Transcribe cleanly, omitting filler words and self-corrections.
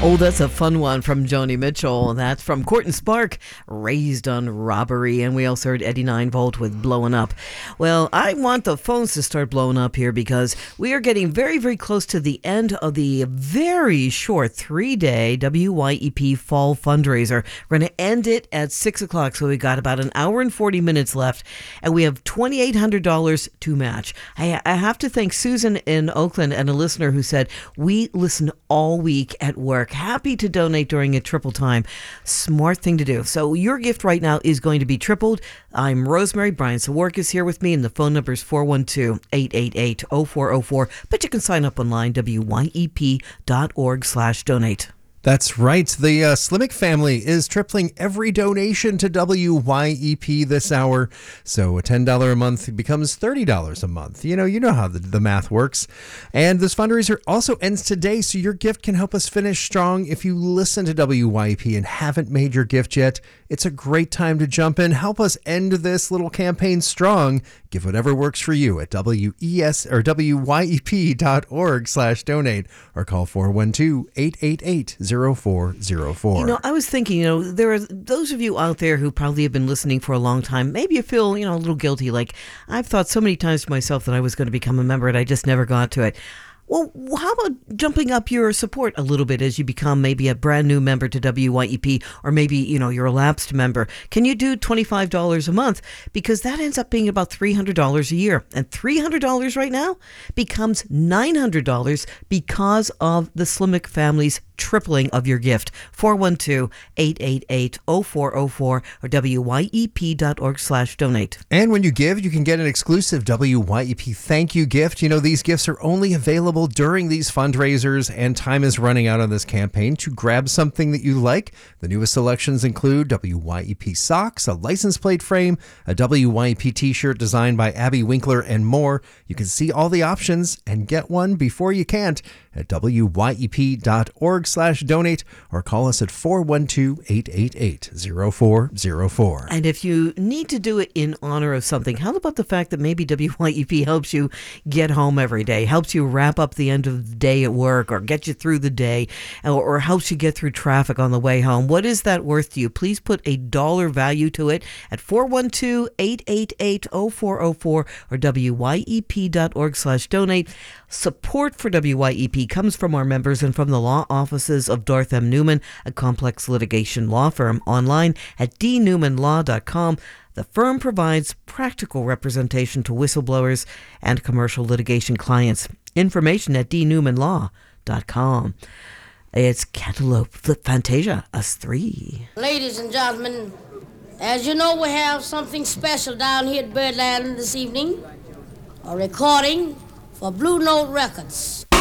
Oh, that's a fun one from Joni Mitchell. That's from Court and Spark, Raised on Robbery. And we also heard Eddie Ninevolt with Blowing Up. Well, I want the phones to start blowing up here because we are getting very, very close to the end of the very short 3-day WYEP Fall Fundraiser. We're going to end it at 6 o'clock, so we got about an hour and 40 minutes left, and we have $2,800 to match. I have to thank Susan in Oakland and a listener who said, we listen all week at work. Happy to donate during a triple time. Smart thing to do. So your gift right now is going to be tripled. I'm Rosemary. Brian Sawark is here with me, and the phone number is 412-888-0404. But you can sign up online, wyep.org/donate. That's right. The Slimmick family is tripling every donation to WYEP this hour. So a $10 a month becomes $30 a month. You know how the math works. And this fundraiser also ends today, so your gift can help us finish strong. If you listen to WYEP and haven't made your gift yet, it's a great time to jump in. Help us end this little campaign strong. Give whatever works for you at wyep.org/donate or call 412-888-0404. I was thinking, there are those of you out there who probably have been listening for a long time. Maybe you feel, a little guilty. Like, I've thought so many times to myself that I was going to become a member and I just never got to it. Well, how about jumping up your support a little bit as you become maybe a brand new member to WYEP, or maybe, you're a lapsed member? Can you do $25 a month? Because that ends up being about $300 a year. And $300 right now becomes $900 because of the Slimmick family's tripling of your gift. 412-888-0404 or wyep.org/donate. And when you give, you can get an exclusive WYEP thank you gift. These gifts are only available during these fundraisers, and time is running out on this campaign to grab something that you like. The newest selections include WYEP socks, a license plate frame, a WYEP t-shirt designed by Abby Winkler, and more. You can see all the options and get one before you can't at wyep.org/donate or call us at 412-888-0404. And if you need to do it in honor of something, how about the fact that maybe WYEP helps you get home every day, helps you wrap up the end of the day at work, or get you through the day, or helps you get through traffic on the way home? What is that worth to you? Please put a dollar value to it at 412-888-0404 or wyep.org/donate. Support for WYEP comes from our members and from the law offices of Darth M. Newman, a complex litigation law firm, online at dnewmanlaw.com. The firm provides practical representation to whistleblowers and commercial litigation clients. Information at dnewmanlaw.com. It's Cantaloupe Flip Fantasia, us three. Ladies and gentlemen, as you know, we have something special down here at Birdland this evening. A recording for Blue Note Records.